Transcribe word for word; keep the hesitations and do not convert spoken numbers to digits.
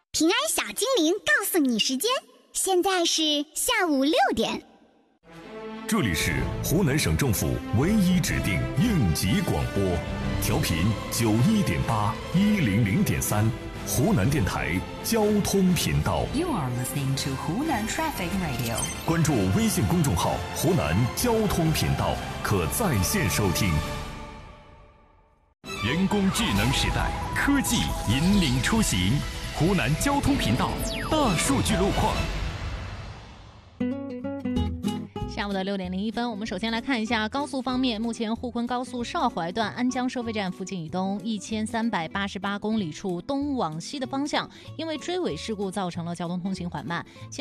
平安小精灵告诉你时间，现在是下午六点。 这里是湖南省政府唯一指定应急广播，调频九一点八一零零点三，湖南电台交通频道。 You are listening to 湖南 Traffic Radio。 关注微信公众号“湖南交通频道”，可在线收听。 人工智能时代，科技引领出行。湖南交通频道大数据路况。 下午的六点零一分，我们首先来看一下高速方面。目前沪昆高速邵怀段安江收费站附近以东一千三百八十八公里处东往西的方向，因为追尾事故造成了交通通行缓慢。